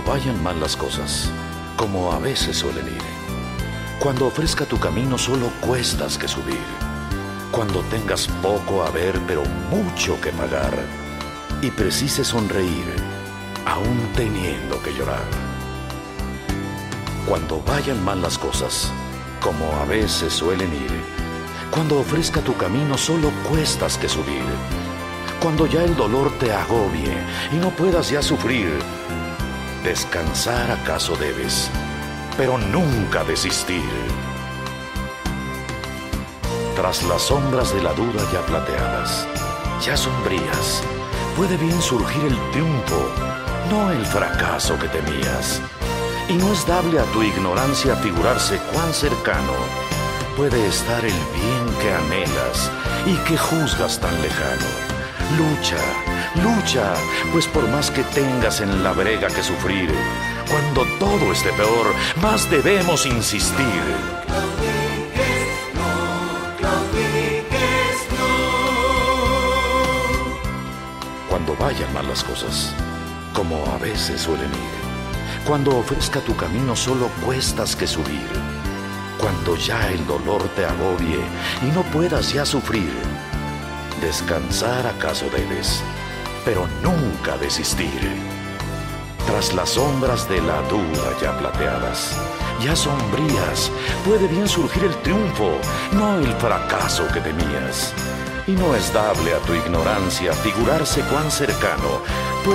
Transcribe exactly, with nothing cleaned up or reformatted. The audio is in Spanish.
vayan mal las cosas, como a veces suelen ir. Cuando ofrezca tu camino solo cuestas que subir. Cuando tengas poco a ver pero mucho que pagar. Y precises sonreír, aún teniendo que llorar. Cuando vayan mal las cosas, como a veces suelen ir. Cuando ofrezca tu camino solo cuestas que subir. Cuando ya el dolor te agobie y no puedas ya sufrir. Descansar acaso debes, pero nunca desistir. Tras las sombras de la duda ya plateadas, ya sombrías, puede bien surgir el triunfo, no el fracaso que temías. Y no es dable a tu ignorancia figurarse cuán cercano puede estar el bien que anhelas y que juzgas tan lejano. Lucha, lucha, pues por más que tengas en la brega que sufrir, cuando todo esté peor, más debemos insistir. Cuando vayan mal las cosas, como a veces suelen ir. Cuando ofrezca tu camino solo cuestas que subir. Cuando ya el dolor te agobie y no puedas ya sufrir. Descansar acaso debes, pero nunca desistir. Tras las sombras de la duda ya plateadas, ya sombrías, puede bien surgir el triunfo, no el fracaso que temías. Y no es dable a tu ignorancia figurarse cuán cercano